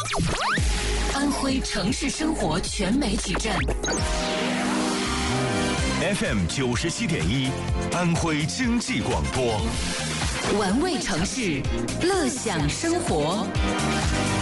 安徽城市生活全媒体站 FM 97.1，安徽经济广播， 玩味城市，乐享生活。